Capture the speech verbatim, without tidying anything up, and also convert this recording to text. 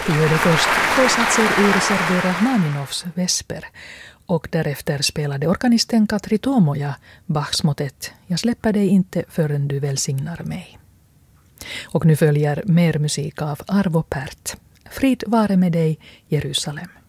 Vi hörde först två satser ur Sergej Rachmaninovs Vesper och därefter spelade organisten Katri Tuomoja Bachs motet Jag släpper dig inte förrän du välsignar mig. Och nu följer mer musik av Arvo Pärt. Frid vare med dig, Jerusalem.